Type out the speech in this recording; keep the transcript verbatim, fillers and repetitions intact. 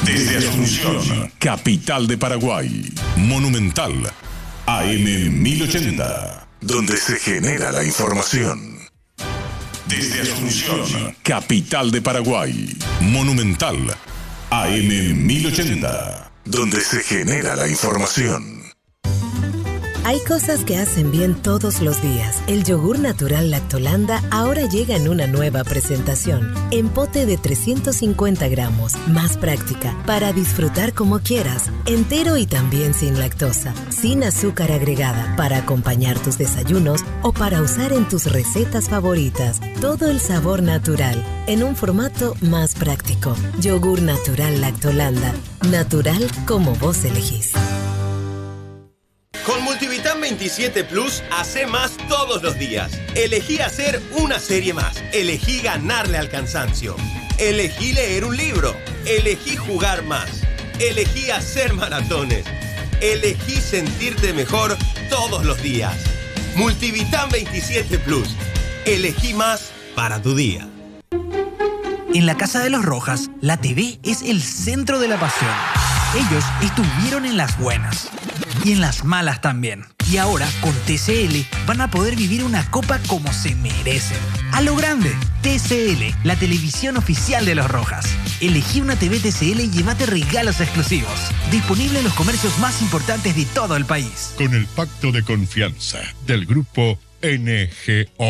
Desde Asunción, capital de Paraguay. Monumental A M mil ochenta, donde se genera la información. Desde Asunción, capital de Paraguay. Monumental A M mil ochenta, donde se genera la información. Hay cosas que hacen bien todos los días. El yogur natural Lactolanda ahora llega en una nueva presentación. En pote de trescientos cincuenta gramos. Más práctica, para disfrutar como quieras. Entero y también sin lactosa. Sin azúcar agregada, para acompañar tus desayunos o para usar en tus recetas favoritas. Todo el sabor natural, en un formato más práctico. Yogur natural Lactolanda. Natural como vos elegís. Con Multivitam veintisiete Plus, hace más todos los días. Elegí hacer una serie más. Elegí ganarle al cansancio. Elegí leer un libro. Elegí jugar más. Elegí hacer maratones. Elegí sentirte mejor todos los días. Multivitam veintisiete Plus. Elegí más para tu día. En la Casa de los Rojas, la T V es el centro de la pasión. Ellos estuvieron en las buenas y en las malas también. Y ahora, con T C L, van a poder vivir una copa como se merecen. A lo grande. T C L, la televisión oficial de los Rojas. Elegí una T V T C L y llévate regalos exclusivos. Disponible en los comercios más importantes de todo el país. Con el pacto de confianza del grupo N G O.